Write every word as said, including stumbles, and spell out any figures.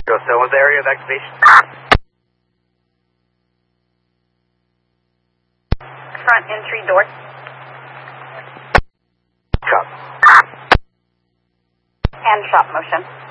Go still with the area of activation. Front entry door. Chop. And shop motion.